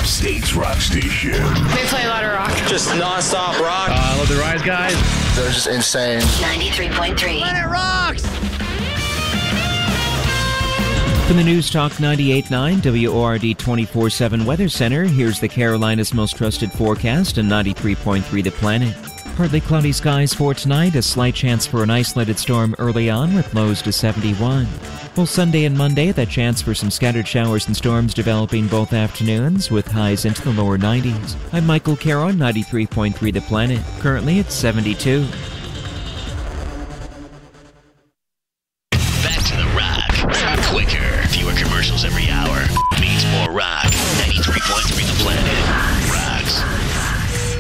State's rock station. They play a lot of rock. Just non-stop rock. I love the Rise Guys. They're just insane. 93.3. Planet Rocks! From the News Talk 98.9 WORD 24/7 Weather Center, here's the Carolinas' most trusted forecast and 93.3 The Planet. Partly cloudy skies for tonight, a slight chance for an isolated storm early on with lows to 71. Both Sunday and Monday, the chance for some scattered showers and storms developing both afternoons with highs into the lower 90s. I'm Michael Caro, 93.3 The Planet. Currently it's 72.